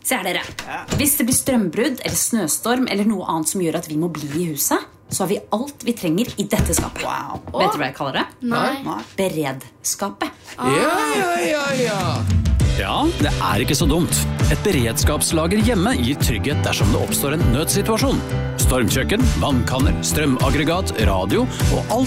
Se her dere. Hvis det blir strømbrudd eller snøstorm eller noe annet som gjør at vi må bli i huset, så har vi alt vi trenger i dette skapet. Vet du hva jeg kaller det? Nei. Beredskapet. Ja. Ja, det er ikke så dumt. Et beredskapslager hjemme gir trygghet dersom det oppstår en nødsituasjon. Stormkjøkken, vannkanner, strømaggregat, radio og alt